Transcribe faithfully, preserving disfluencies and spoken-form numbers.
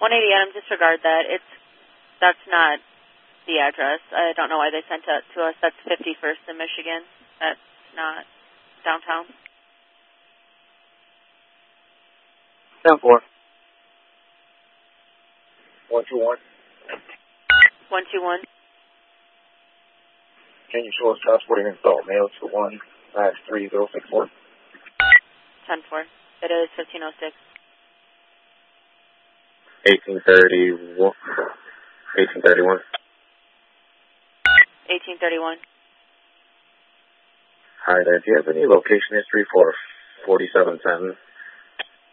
one eighty Adam, disregard that. It's That's not the address. I don't know why they sent it to us. That's fifty-first in Michigan. That's not downtown. ten four. one two one. one two one. Can you show us transporting install mail to one nine three zero six four? ten four. It is fifteen oh six. eighteen thirty-one. eighteen thirty-one. eighteen thirty-one. Hi there. Do you have any location history for forty-seven ten?